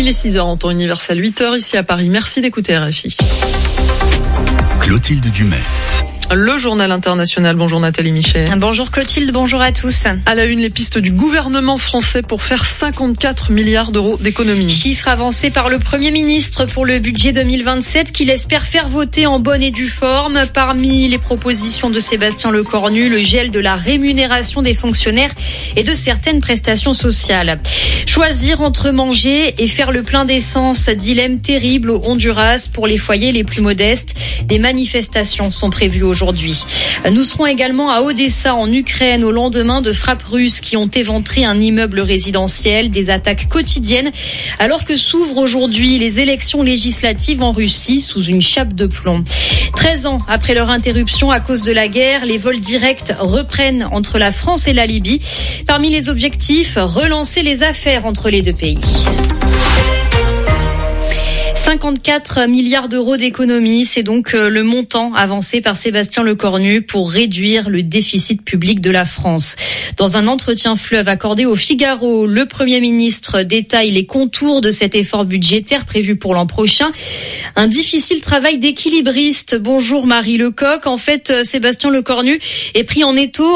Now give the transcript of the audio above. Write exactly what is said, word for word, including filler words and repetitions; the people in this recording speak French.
Il est six heures en temps universel, huit heures ici à Paris. Merci d'écouter R F I. Clotilde Dumais. Le journal international. Bonjour Nathalie Michet. Bonjour Clotilde, bonjour à tous. À la une, les pistes du gouvernement français pour faire cinquante-quatre milliards d'euros d'économies. Chiffre avancé par le Premier ministre pour le budget deux mille vingt-sept qu'il espère faire voter en bonne et due forme. Parmi les propositions de Sébastien Lecornu, le gel de la rémunération des fonctionnaires et de certaines prestations sociales. Choisir entre manger et faire le plein d'essence, dilemme terrible au Honduras pour les foyers les plus modestes. Des manifestations sont prévues aujourd'hui. Aujourd'hui. Nous serons également à Odessa, en Ukraine, au lendemain de frappes russes qui ont éventré un immeuble résidentiel, des attaques quotidiennes, alors que s'ouvrent aujourd'hui les élections législatives en Russie sous une chape de plomb. treize ans après leur interruption à cause de la guerre, les vols directs reprennent entre la France et la Libye. Parmi les objectifs, relancer les affaires entre les deux pays. cinquante-quatre milliards d'euros d'économies, c'est donc le montant avancé par Sébastien Lecornu pour réduire le déficit public de la France. Dans un entretien fleuve accordé au Figaro, le Premier ministre détaille les contours de cet effort budgétaire prévu pour l'an prochain. Un difficile travail d'équilibriste. Bonjour Marie Lecoq. En fait, Sébastien Lecornu est pris en étau